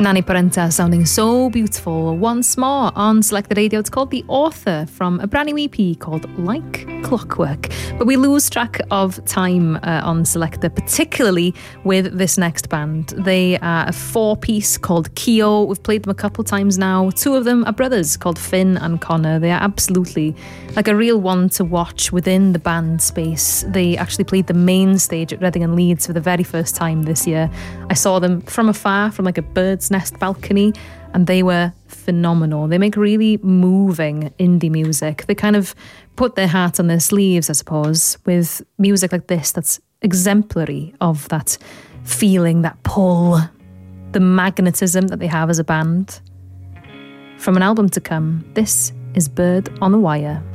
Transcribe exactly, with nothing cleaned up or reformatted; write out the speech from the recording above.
Nanny Parenta sounding so beautiful once more on Selected Radio. It's called The Author from a brand new E P called Like Clockwork. But we lose track of time uh, on Selector, particularly with this next band. They are a four-piece called Keo. We've played them a couple times now. Two of them are brothers called Finn and Connor. They are absolutely like a real one to watch within the band space. They actually played the main stage at Reading and Leeds for the very first time this year. I saw them from afar, from like a bird's nest balcony, and they were phenomenal. They make really moving indie music. They kind of put their heart on their sleeves, I suppose, with music like this that's exemplary of that feeling, that pull, the magnetism that they have as a band. From an album to come, this is Bird on the Wire.